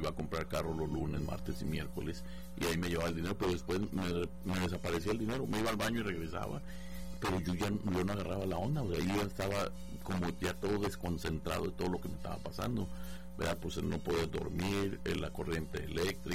iba a comprar carro los lunes, martes y miércoles, y ahí me llevaba el dinero, pero después me desaparecía el dinero, me iba al baño y regresaba, pero yo no agarraba la onda, o sea, yo ya estaba como ya todo desconcentrado de todo lo que me estaba pasando, ¿verdad? Pues el no poder dormir, la corriente eléctrica,